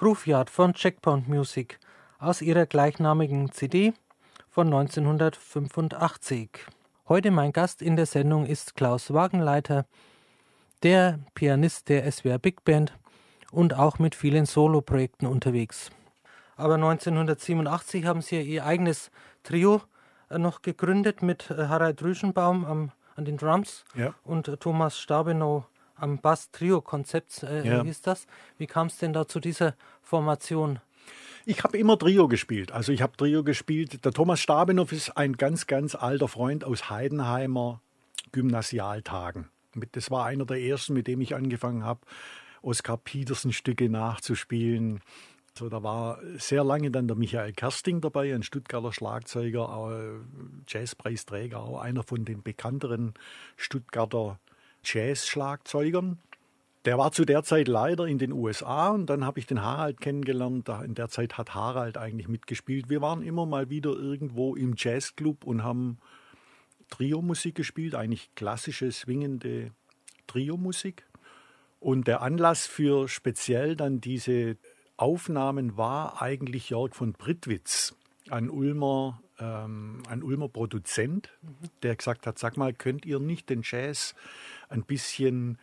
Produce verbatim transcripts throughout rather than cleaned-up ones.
Grooveyard von Checkpoint Music aus ihrer gleichnamigen C D von neunzehnhundertfünfundachtzig. Heute mein Gast in der Sendung ist Klaus Wagenleiter, der Pianist der S W R Big Band und auch mit vielen Soloprojekten unterwegs. Aber neunzehnhundertsiebenundachtzig haben Sie ja Ihr eigenes Trio noch gegründet mit Harald Rüschenbaum am, an den Drums ja. und Thomas Stabenow am Bass-Trio-Konzept, äh, ja. hieß das. Wie kam es denn da zu dieser Formation? Ich habe immer Trio gespielt. Also ich habe Trio gespielt. Der Thomas Stabenow ist ein ganz, ganz alter Freund aus Heidenheimer Gymnasialtagen. Das war einer der ersten, mit dem ich angefangen habe, Oskar Petersen-Stücke nachzuspielen. So, da war sehr lange dann der Michael Kersting dabei, ein Stuttgarter Schlagzeuger, Jazzpreisträger, auch einer von den bekannteren Stuttgarter Jazz-Schlagzeugern. Der war zu der Zeit leider in den U S A und dann habe ich den Harald kennengelernt. In der Zeit hat Harald eigentlich mitgespielt. Wir waren immer mal wieder irgendwo im Jazzclub und haben Trio-Musik gespielt, eigentlich klassische, swingende Trio-Musik. Und der Anlass für speziell dann diese Aufnahmen war eigentlich Jörg von Prittwitz, ein Ulmer, ähm, ein Ulmer Produzent, der gesagt hat, sag mal, könnt ihr nicht den Jazz ein bisschen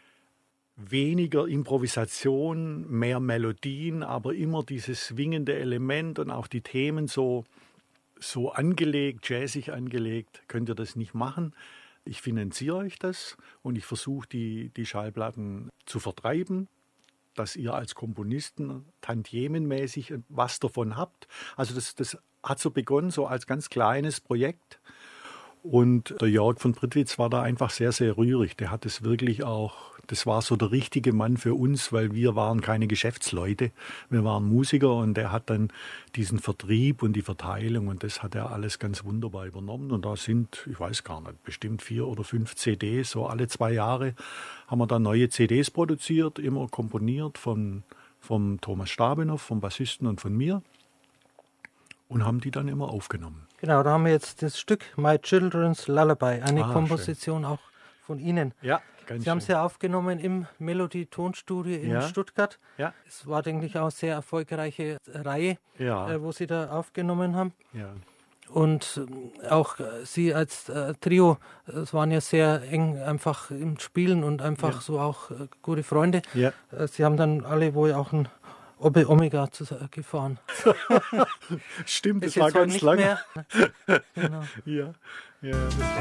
weniger Improvisation, mehr Melodien, aber immer dieses swingende Element und auch die Themen so, so angelegt, jazzig angelegt, könnt ihr das nicht machen? Ich finanziere euch das und ich versuche, die, die Schallplatten zu vertreiben, dass ihr als Komponisten tantiemenmäßig was davon habt. Also das, das hat so begonnen, so als ganz kleines Projekt. Und der Jörg von Prittwitz war da einfach sehr, sehr rührig. Der hat es wirklich auch, das war so der richtige Mann für uns, weil wir waren keine Geschäftsleute. Wir waren Musiker und der hat dann diesen Vertrieb und die Verteilung und das hat er alles ganz wunderbar übernommen. Und da sind, ich weiß gar nicht, bestimmt vier oder fünf C Ds. So alle zwei Jahre haben wir dann neue C Ds produziert, immer komponiert von, vom Thomas Stabenow, vom Bassisten und von mir. Und haben die dann immer aufgenommen. Genau, da haben wir jetzt das Stück My Children's Lullaby, eine ah, Komposition schön. Auch von Ihnen. Ja, ganz Sie haben es ja aufgenommen im Melodie-Tonstudio in ja. Stuttgart. Ja. Es war, denke ich, auch eine sehr erfolgreiche Reihe, ja. äh, wo Sie da aufgenommen haben. Ja. Und äh, auch äh, Sie als äh, Trio, es waren ja sehr eng einfach im Spielen und einfach ja. so auch äh, gute Freunde. Ja. Äh, Sie haben dann alle wohl auch ein Opel Omega gefahren. Stimmt, das war ganz lange. Genau. Ja, ja, das war